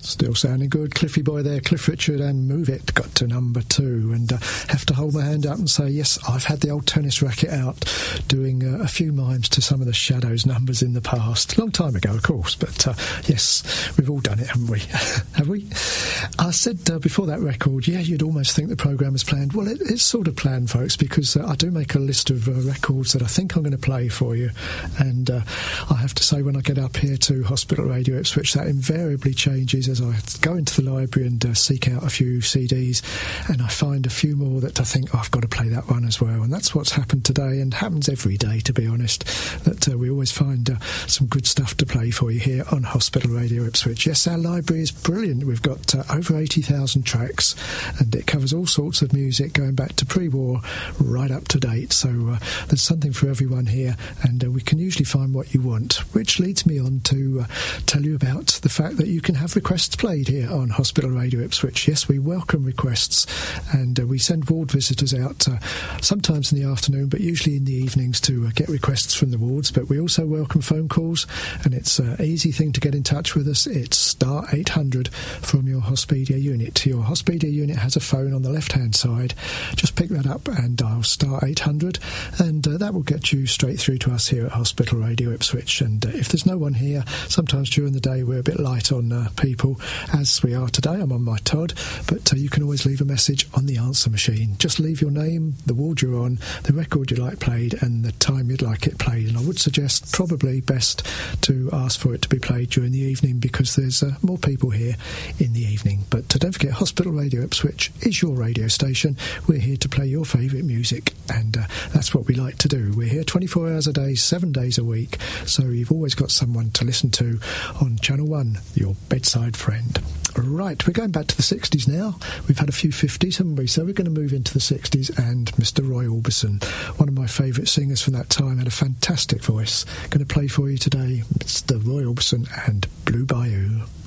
Still sounding good. Cliffy Boy there, Cliff Richard and Move It got to number 2, and have to hold my hand up and say, yes, I've had the old tennis racket out doing a few mimes to some of the Shadows numbers in the past. Long time ago, of course, but yes, we've all done it, haven't we? Have we? I said before that record, yeah, you'd almost think the programme is planned. Well, it's sort of planned, folks, because I do make a list of records that I think I'm going to play for you, and I have to say, when I get up here to Hospital Radio Ipswich, that invariably changes as I go into the library and seek out a few CDs, and I find a few more that I think, I've got to play that one as well. And that's what's happened today, and happens every day, to be honest, that we always find some good stuff to play for you here on Hospital Radio Ipswich. Yes, our library is brilliant. We've got over 80,000 tracks, and it covers all sorts of music going back to pre-war right up to date, so there's something for everyone here, and we can usually find what you want, which leads me on to tell you about the fact that you can have requests played here on Hospital Radio Ipswich. Yes, we welcome requests, and we send ward visitors out sometimes in the afternoon, but usually in the evenings to get requests from the wards. But we also welcome phone calls, and it's an easy thing to get in touch with us. It's star 800 from your Hospedia unit. Your Hospedia unit has a phone on the left-hand side. Just pick that up and dial star 800, and that will get you straight through to us here at Hospital Radio Ipswich. And if there's no one here, sometimes during the day we're a bit light on people, as we are today. I'm on my Todd, but you can always leave a message on the answer machine. Just leave your name, the ward you're on, the record you like played, and the time you'd like it played. And I would suggest probably best to ask for it to be played during the evening, because there's more people here in the evening. But don't forget, Hospital Radio Ipswich is your radio station. We're here to play your favourite music, and that's what we like to do. We're here 24 hours a day, 7 days a week, so you've always got someone to listen to on Channel 1, your bedside friend. Right, we're going back to the 60s now. We've had a few 50s, haven't we? So we're going to move into the 60s, and Mr. Roy Orbison, one of my favourite singers from that time, had a fantastic voice. Going to play for you today, Mr. Roy Orbison and Blue Bayou.